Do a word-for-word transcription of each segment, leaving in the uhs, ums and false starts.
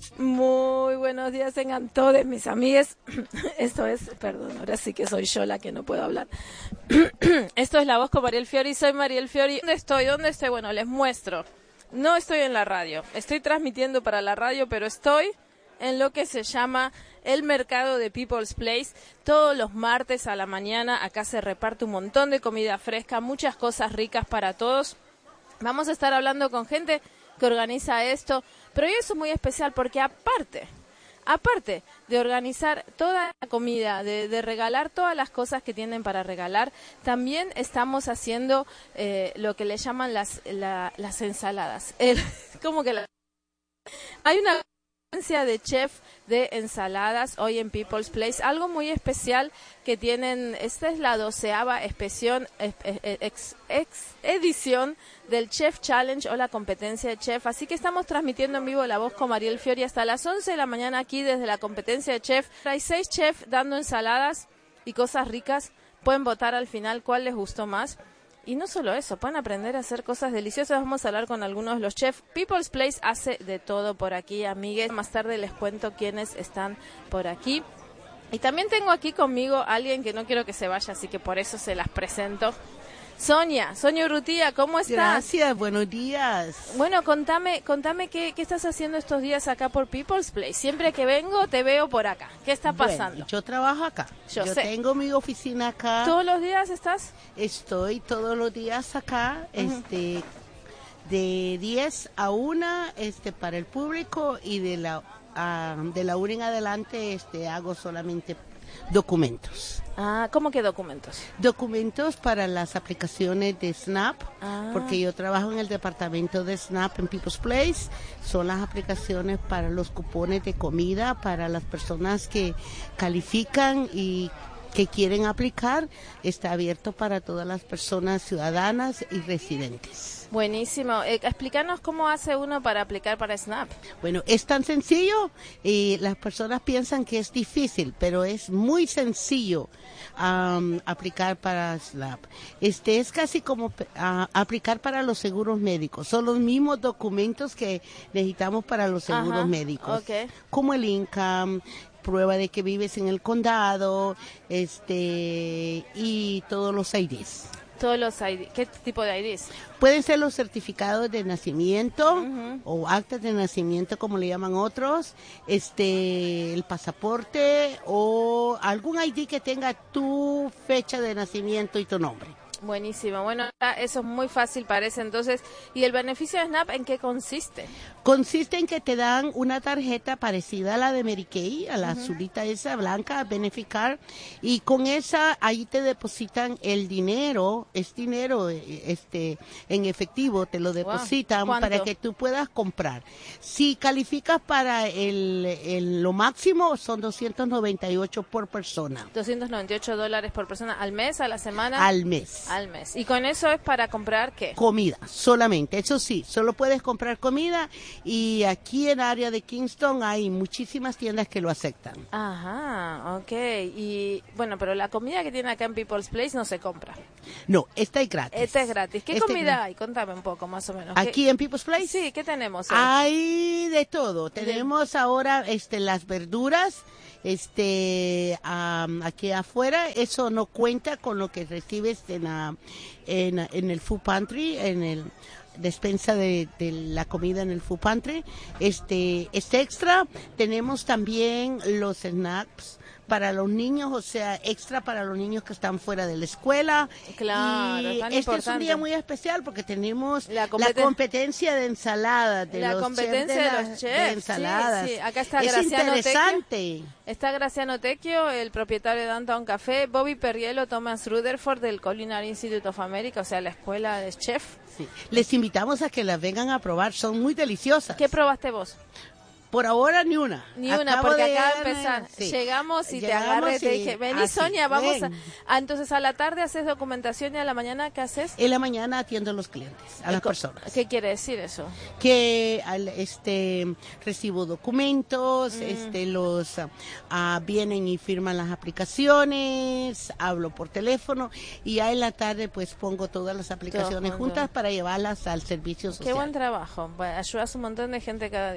Muy buenos días tengan todos mis amigues. Esto es, perdón, ahora sí que soy yo la que no puedo hablar. Esto es La Voz con Mariel Fiori, soy Mariel Fiori. ¿Dónde estoy? ¿Dónde estoy? Bueno, les muestro. No estoy en la radio, estoy transmitiendo para la radio, pero estoy en lo que se llama el mercado de People's Place. Todos los martes a la mañana acá se reparte un montón de comida fresca, muchas cosas ricas para todos. Vamos a estar hablando con gente que organiza esto, pero hoy es muy especial porque aparte, aparte de organizar toda la comida, de, de regalar todas las cosas que tienen para regalar, también estamos haciendo eh, lo que le llaman las, la, las ensaladas. El, como que la, hay una de chef de ensaladas hoy en People's Place, algo muy especial que tienen. Esta es la doceava expedición, ex, ex edición del Chef Challenge o la competencia de chef, así que estamos transmitiendo en vivo La Voz con Mariel Fiori hasta las once de la mañana aquí desde la competencia de chef. Hay seis chefs dando ensaladas y cosas ricas, pueden votar al final cuál les gustó más. Y no solo eso, pueden aprender a hacer cosas deliciosas. Vamos a hablar con algunos de los chefs. People's Place hace de todo por aquí, amigues. Más tarde les cuento quiénes están por aquí. Y también tengo aquí conmigo a alguien que no quiero que se vaya, así que por eso se las presento. Sonia, Sonia Urrutia, ¿cómo estás? Gracias, buenos días. Bueno, contame, contame qué, qué estás haciendo estos días acá por People's Place. Siempre que vengo te veo por acá. ¿Qué está pasando? Bueno, yo trabajo acá. Yo, yo sé. tengo mi oficina acá. ¿Todos los días estás? Estoy todos los días acá, Uh-huh. este, de diez a una, este, para el público, y de la, uh, de la una en adelante, este, hago solamente documentos. Ah, ¿cómo que documentos? Documentos para las aplicaciones de Snap, ah. porque yo trabajo en el departamento de Snap en People's Place. Son las aplicaciones para los cupones de comida, para las personas que califican y que quieren aplicar. Está abierto para todas las personas ciudadanas y residentes. Buenísimo. Eh, explícanos cómo hace uno para aplicar para Snap. Bueno, es tan sencillo y las personas piensan que es difícil, pero es muy sencillo um, aplicar para Snap. Este es casi como uh, aplicar para los seguros médicos. Son los mismos documentos que necesitamos para los seguros Ajá, médicos, okay. Como el income, prueba de que vives en el condado, este y todos los I Ds. Todos los I D. ¿Qué tipo de I Ds? Pueden ser los certificados de nacimiento, Uh-huh. o actas de nacimiento, como le llaman otros, este, el pasaporte o algún I D que tenga tu fecha de nacimiento y tu nombre. Buenísimo. Bueno, eso es muy fácil, parece. Entonces, ¿y el beneficio de Snap en qué consiste? Consiste en que te dan una tarjeta parecida a la de Mary Kay, a la Uh-huh. azulita esa blanca, Benefit Card, y con esa ahí te depositan el dinero, es dinero este en efectivo, te lo depositan. Wow. Para que tú puedas comprar. Si calificas para el, el lo máximo, son doscientos noventa y ocho por persona. doscientos noventa y ocho dólares por persona al mes, a la semana. Al mes. Al mes. ¿Y con eso es para comprar qué? Comida, solamente. Eso sí, solo puedes comprar comida, y aquí en el área de Kingston hay muchísimas tiendas que lo aceptan. Ajá, ok. Y bueno, pero la comida que tiene acá en People's Place no se compra. No, esta es gratis. Esta es gratis. ¿Qué Esta comida gra- hay? Contame un poco, más o menos. Aquí ¿Qué? en People's Place. Sí, ¿qué tenemos hoy? Hay de todo. Tenemos ahora este las verduras, este um, aquí afuera. Eso no cuenta con lo que recibes en, la, en, en el food pantry, en el despensa de, de la comida en el food pantry. Este es extra. Tenemos también los snacks para los niños, o sea, extra para los niños que están fuera de la escuela. Claro, y tan este importante. es un día muy especial porque tenemos La la, competen- competencia de ensaladas, de La los competencia chefs de de, los la- chefs, de ensaladas. sí, sí. Acá está es Graciano interesante. Está Graciano Tecchio, el propietario de Downtown Café, Bobby Perriello, Thomas Rutherford del Culinary Institute of America, o sea, la escuela de chef. Sí. Les invitamos a que las vengan a probar, son muy deliciosas. ¿Qué probaste vos? Por ahora ni una. Ni una, Acabo porque de- acaba de empezar. sí. Llegamos y Llegamos te agarré y te y- dije, vení así, Sonia, vamos a... ven. Ah, entonces a la tarde haces documentación y a la mañana, ¿qué haces? En la mañana atiendo a los clientes, a las Co- personas. ¿Qué quiere decir eso? Que al, este recibo documentos, Mm. este los ah, ah, vienen y firman las aplicaciones, hablo por teléfono, y ya en la tarde pues pongo todas las aplicaciones junto. juntas para llevarlas al servicio Qué social. buen trabajo. Bueno, ayudas un montón de gente cada día.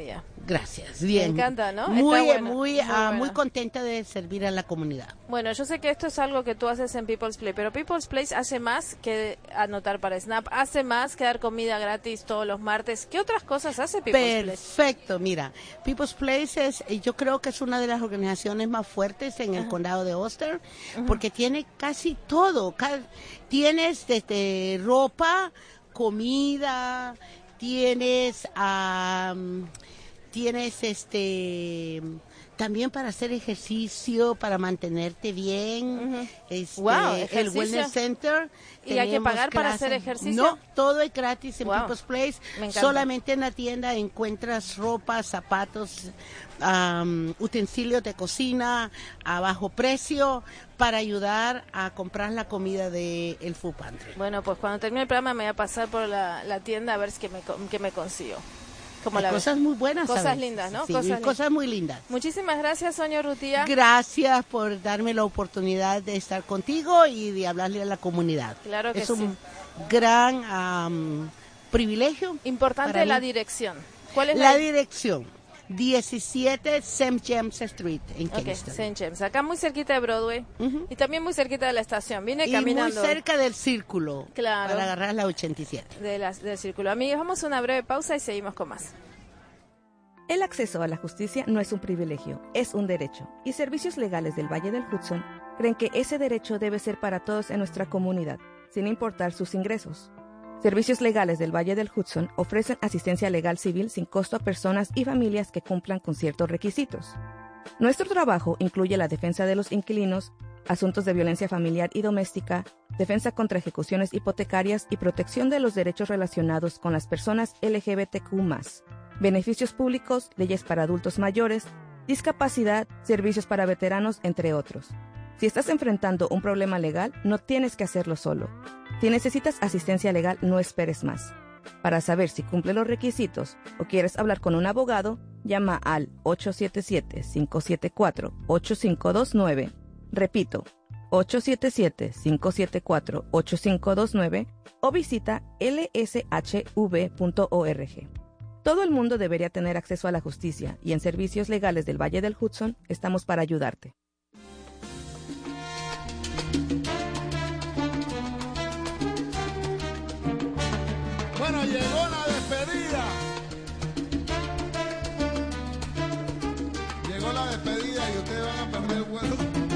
Gracias, bien. Me encanta, ¿no? Muy, Está bueno, muy, muy, ah, bueno. muy contenta de servir a la comunidad. Bueno, yo sé que esto es algo que tú haces en People's Place, pero People's Place hace más que anotar para Snap, hace más que dar comida gratis todos los martes. ¿Qué otras cosas hace People's Place? Perfecto, mira, People's Place es, yo creo que es una de las organizaciones más fuertes en el Ajá. condado de Ulster, Ajá. porque tiene casi todo. Ca- Tienes desde ropa, comida, tienes, um, tienes este... también para hacer ejercicio, para mantenerte bien. Uh-huh. Este, Wow, el ejercicio. Wellness Center. ¿Y hay que tenemos pagar para clases. hacer ejercicio? No, todo es gratis en Wow. People's Place. Me encanta. Solamente en la tienda encuentras ropa, zapatos, um, utensilios de cocina a bajo precio para ayudar a comprar la comida del el Food Pantry. Bueno, pues cuando termine el programa me voy a pasar por la, la tienda a ver qué me, co- qué me consigo. ¿Cómo Hay la ves? cosas muy buenas. Cosas ¿sabes? lindas, ¿no? Sí, Cosas cosas, lindas. muy lindas. Muchísimas gracias, Sonia Urrutia. Gracias por darme la oportunidad de estar contigo y de hablarle a la comunidad. Claro que es un sí. gran um, privilegio. Importante para la mí. dirección. ¿Cuál es La la, dirección, diecisiete Saint James Street en Ok, Kingston. Saint James, acá muy cerquita de Broadway. Ujú. Y también muy cerquita de la estación. Vine Y caminando muy cerca del círculo Claro. para agarrar la ochenta y siete. de las- del círculo. Amigos, vamos a una breve pausa y seguimos con más. El acceso a la justicia no es un privilegio, es un derecho, y Servicios Legales del Valle del Hudson creen que ese derecho debe ser para todos en nuestra comunidad, sin importar sus ingresos. Servicios Legales del Valle del Hudson ofrecen asistencia legal civil sin costo a personas y familias que cumplan con ciertos requisitos. Nuestro trabajo incluye la defensa de los inquilinos, asuntos de violencia familiar y doméstica, defensa contra ejecuciones hipotecarias y protección de los derechos relacionados con las personas L G B T Q más, beneficios públicos, leyes para adultos mayores, discapacidad, servicios para veteranos, entre otros. Si estás enfrentando un problema legal, no tienes que hacerlo solo. Si necesitas asistencia legal, no esperes más. Para saber si cumple los requisitos o quieres hablar con un abogado, llama al ocho siete siete, cinco siete cuatro, ocho cinco dos nueve. Repito, ocho siete siete, cinco siete cuatro, ocho cinco dos nueve o visita l s h v punto org. Todo el mundo debería tener acceso a la justicia y en Servicios Legales del Valle del Hudson estamos para ayudarte. Bueno, llegó la despedida. Llegó la despedida y ustedes van a perder el vuelo.